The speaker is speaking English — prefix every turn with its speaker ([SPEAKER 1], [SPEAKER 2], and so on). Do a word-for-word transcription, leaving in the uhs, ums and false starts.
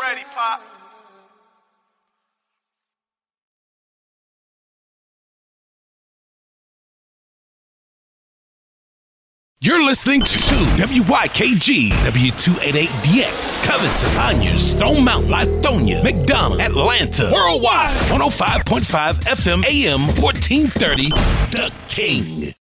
[SPEAKER 1] ready, Pop.
[SPEAKER 2] You're listening to W Y K G, W two eighty-eight D X, Covington, Conyers, Stone Mountain, Lithonia, McDonough, Atlanta, Worldwide, one oh five point five F M, A M, fourteen thirty, The King.